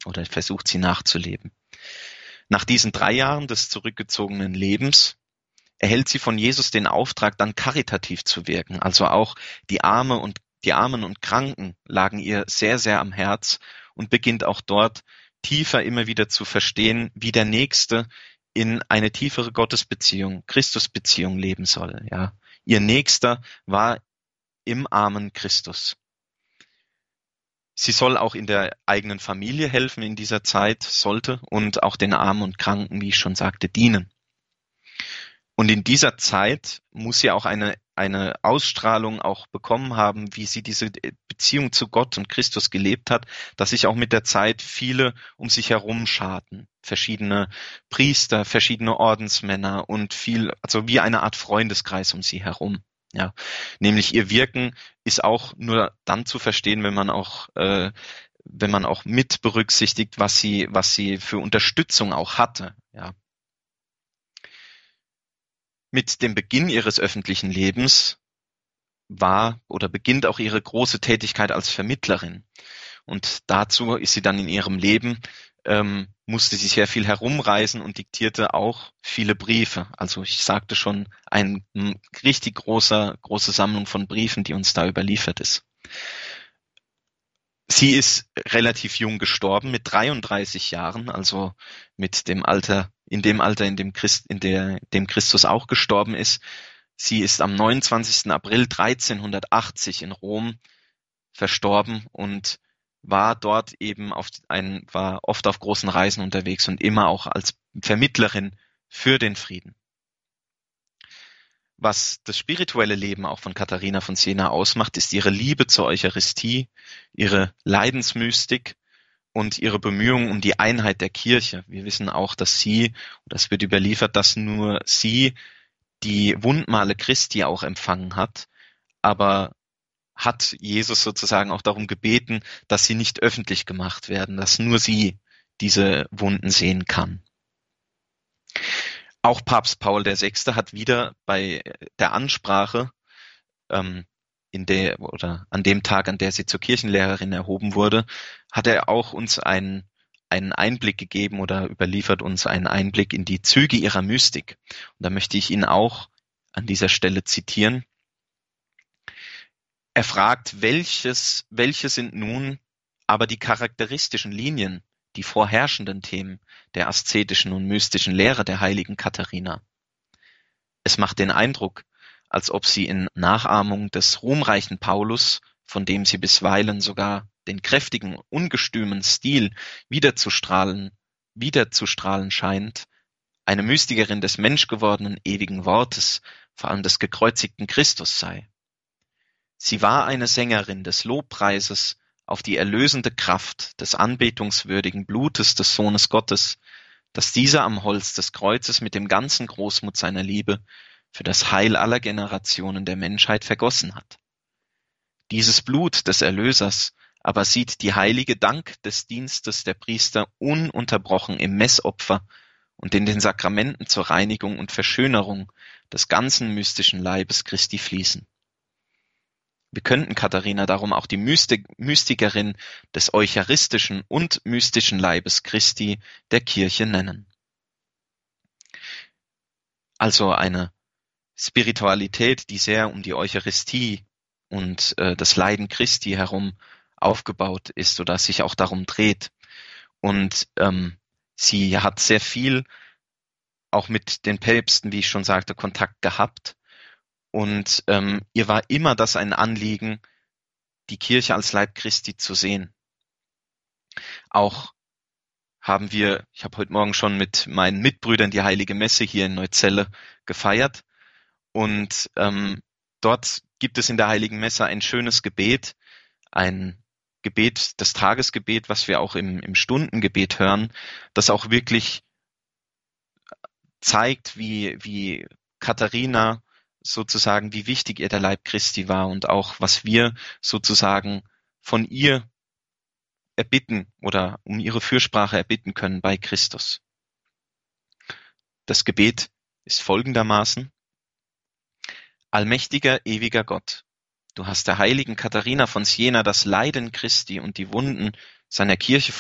oder versucht sie nachzuleben. Nach diesen 3 Jahren des zurückgezogenen Lebens erhält sie von Jesus den Auftrag, dann karitativ zu wirken. Also auch die Armen und Kranken lagen ihr sehr, sehr am Herz und beginnt auch dort tiefer immer wieder zu verstehen, wie der Nächste in eine tiefere Gottesbeziehung, Christusbeziehung leben soll. Ja, ihr Nächster war im armen Christus. Sie soll auch in der eigenen Familie helfen in dieser Zeit, sollte, und auch den Armen und Kranken, wie ich schon sagte, dienen. Und in dieser Zeit muss sie auch eine Ausstrahlung auch bekommen haben, wie sie diese Beziehung zu Gott und Christus gelebt hat, dass sich auch mit der Zeit viele um sich herum scharten. Verschiedene Priester, verschiedene Ordensmänner und also wie eine Art Freundeskreis um sie herum. Ja, nämlich ihr Wirken ist auch nur dann zu verstehen, wenn man auch mit berücksichtigt, was sie für Unterstützung auch hatte. Ja. Mit dem Beginn ihres öffentlichen Lebens beginnt auch ihre große Tätigkeit als Vermittlerin. Und dazu ist sie dann in ihrem Leben, musste sie sehr viel herumreisen und diktierte auch viele Briefe. Also ich sagte schon, eine richtig große Sammlung von Briefen, die uns da überliefert ist. Sie ist relativ jung gestorben, mit 33 Jahren, also mit dem Alter, in dem dem Christus auch gestorben ist. Sie ist am 29. April 1380 in Rom verstorben und war dort eben war oft auf großen Reisen unterwegs und immer auch als Vermittlerin für den Frieden. Was das spirituelle Leben auch von Katharina von Siena ausmacht, ist ihre Liebe zur Eucharistie, ihre Leidensmystik und ihre Bemühungen um die Einheit der Kirche. Wir wissen auch, dass das wird überliefert, dass nur sie die Wundmale Christi auch empfangen hat, aber hat Jesus sozusagen auch darum gebeten, dass sie nicht öffentlich gemacht werden, dass nur sie diese Wunden sehen kann. Auch Papst Paul VI. Hat wieder bei der Ansprache an dem Tag, an der sie zur Kirchenlehrerin erhoben wurde, hat er auch uns einen Einblick gegeben oder überliefert uns einen Einblick in die Züge ihrer Mystik. Und da möchte ich ihn auch an dieser Stelle zitieren. Er fragt, welche sind nun aber die charakteristischen Linien, die vorherrschenden Themen der aszetischen und mystischen Lehre der heiligen Katharina. Es macht den Eindruck, als ob sie in Nachahmung des ruhmreichen Paulus, von dem sie bisweilen sogar den kräftigen, ungestümen Stil wiederzustrahlen scheint, eine Mystikerin des menschgewordenen ewigen Wortes, vor allem des gekreuzigten Christus sei. Sie war eine Sängerin des Lobpreises auf die erlösende Kraft des anbetungswürdigen Blutes des Sohnes Gottes, das dieser am Holz des Kreuzes mit dem ganzen Großmut seiner Liebe für das Heil aller Generationen der Menschheit vergossen hat. Dieses Blut des Erlösers aber sieht die heilige Dank des Dienstes der Priester ununterbrochen im Messopfer und in den Sakramenten zur Reinigung und Verschönerung des ganzen mystischen Leibes Christi fließen. Wir könnten Katharina darum auch die Mystikerin des eucharistischen und mystischen Leibes Christi der Kirche nennen. Also eine Spiritualität, die sehr um die Eucharistie und das Leiden Christi herum aufgebaut ist oder sich auch darum dreht. Und sie hat sehr viel auch mit den Päpsten, wie ich schon sagte, Kontakt gehabt. Und ihr war immer das ein Anliegen, die Kirche als Leib Christi zu sehen. Auch ich habe heute Morgen schon mit meinen Mitbrüdern die Heilige Messe hier in Neuzelle gefeiert. Und dort gibt es in der Heiligen Messe ein schönes Gebet, ein Gebet, das Tagesgebet, was wir auch im Stundengebet hören, das auch wirklich zeigt, wie Katharina sozusagen, wie wichtig ihr der Leib Christi war und auch, was wir sozusagen von ihr erbitten oder um ihre Fürsprache erbitten können bei Christus. Das Gebet ist folgendermaßen: Allmächtiger, ewiger Gott, du hast der heiligen Katharina von Siena das Leiden Christi und die Wunden seiner Kirche